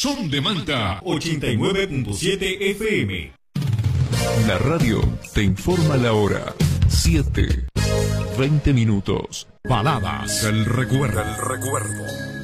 Son de Manta 89.7 FM. La radio te informa la hora. 7:20. Baladas del recuerdo.